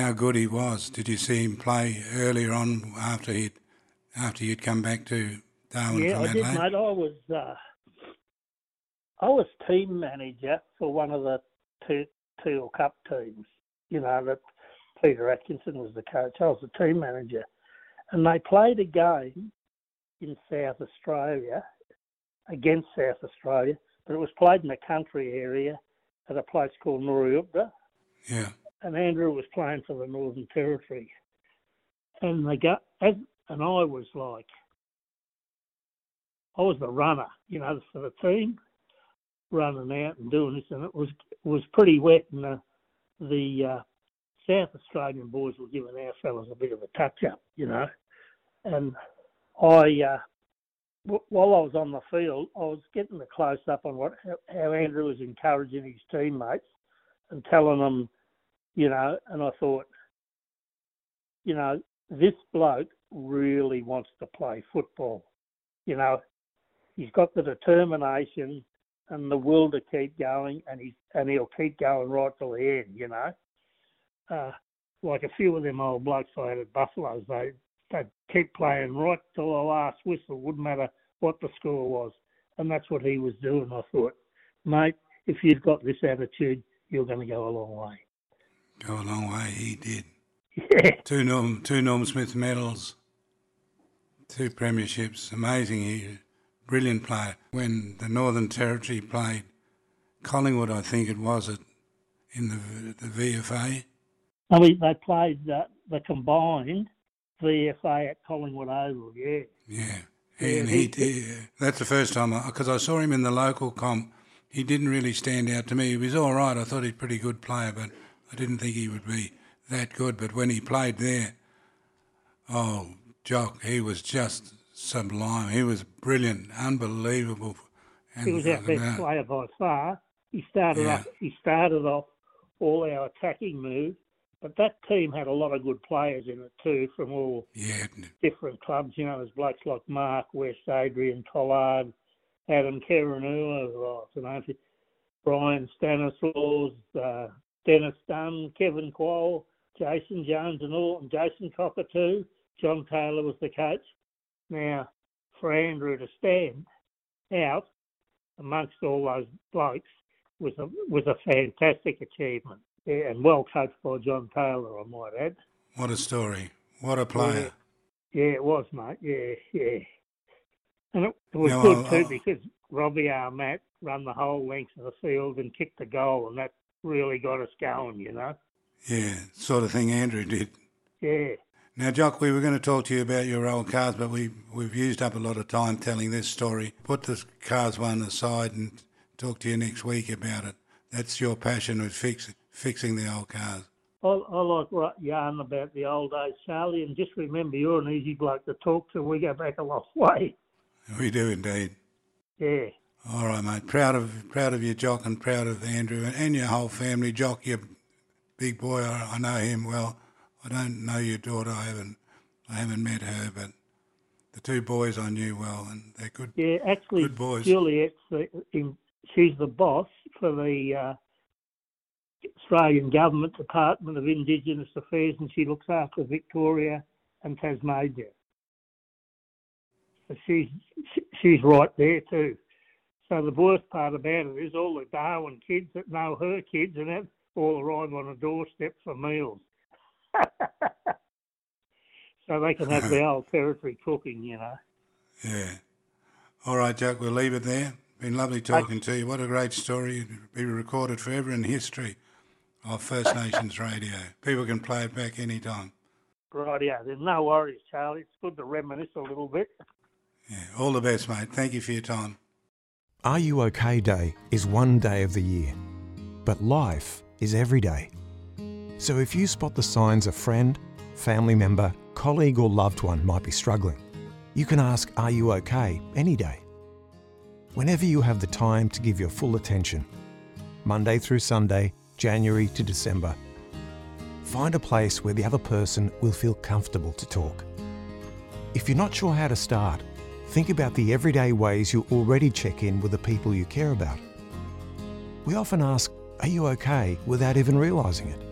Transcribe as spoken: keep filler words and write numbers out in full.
how good he was? Did you see him play earlier on after he'd after you'd come back to Darwin yeah, from I Adelaide? did, mate. I was uh, I was team manager for one of the two Teal Cup teams. You know that Peter Atkinson was the coach. I was the team manager, and they played a game in South Australia against South Australia, but it was played in a country area at a place called Nuriubda. Yeah. And Andrew was playing for the Northern Territory. And they got, as, and I was like, I was the runner, you know, for the team, running out and doing this, and it was it was pretty wet, and the, the uh, South Australian boys were giving our fellas a bit of a touch-up, you know. And I, uh, w- while I was on the field, I was getting the close-up on what how, how Andrew was encouraging his teammates and telling them, you know, and I thought, you know, this bloke really wants to play football. You know, he's got the determination and the will to keep going, and he's and he'll keep going right till the end, you know. Uh, like a few of them old blokes I had at Buffalo's, they, they'd keep playing right till the last whistle, wouldn't matter what the score was. And that's what he was doing. I thought, mate, if you've got this attitude, you're going to go a long way. Go a long way, he did. Yeah. Two Norm, two Norm Smith medals, two premierships, amazing. He, brilliant player. When the Northern Territory played Collingwood, I think it was, it in the the V F A. I mean, they played uh, the combined V F A at Collingwood Oval, yeah. Yeah, Yeah, and he- he, he that's the first time, because I saw him in the local comp. He didn't really stand out to me. He was all right. I thought he's a pretty good player, but I didn't think he would be that good. But when he played there, oh, Jock, he was just sublime. He was brilliant, unbelievable. And He was our best uh, player by far. He started Yeah. off. He started off all our attacking moves, but that team had a lot of good players in it too, from all Yeah, different clubs. You know, there's blokes like Mark West, Adrian Tollard, Adam Kerenua, Brian Stanislaus, uh, Dennis Dunn, Kevin Quoll, Jason Jones, and all, and Jason Cockatoo. John Taylor was the coach. Now, for Andrew to stand out amongst all those blokes was a was a fantastic achievement. Yeah, and well coached by John Taylor, I might add. what a story. What a player. Yeah, yeah, it was, mate. Yeah, yeah. And it, it was Now, good I'll- too I'll- because Robbie Armatt run the whole length of the field and kicked the goal, and that really got us going, you know. Yeah, sort of thing Andrew did. Yeah. Now, Jock, we were going to talk to you about your old cars, but we, we've used up a lot of time telling this story. Put the cars one aside and talk to you next week about it. That's your passion with fix, fixing the old cars. I, I like what yarn about the old days, Charlie, and just remember you're an easy bloke to talk to. We go back a long way. We do indeed. Yeah. All right, mate. Proud of proud of you, Jock, and proud of Andrew and, and your whole family. Jock, your big boy, I, I know him well. I don't know your daughter. I haven't I haven't met her, but the two boys I knew well, and they're good. Yeah, actually, Good boys. Juliet's the, in, she's the boss for the uh, Australian Government Department of Indigenous Affairs, and she looks after Victoria and Tasmania. So she's she's right there too. So the worst part about it is all the Darwin kids that know her kids and have all arrive on a doorstep for meals. So they can have the old territory cooking, you know. Yeah. All right, Jock, we'll leave it there. Been lovely talking to you. What a great story. It'll be recorded forever in history of First Nations radio. People can play it back anytime. Right, yeah. There's no worries, Charlie. It's good to reminisce a little bit. Yeah. All the best, mate. Thank you for your time. Are You OK Day is one day of the year, but life is every day. So if you spot the signs a friend, family member, colleague or loved one might be struggling, you can ask, are you okay, any day. Whenever you have the time to give your full attention, Monday through Sunday, January to December, find a place where the other person will feel comfortable to talk. If you're not sure how to start, think about the everyday ways you already check in with the people you care about. We often ask, are you okay, without even realising it.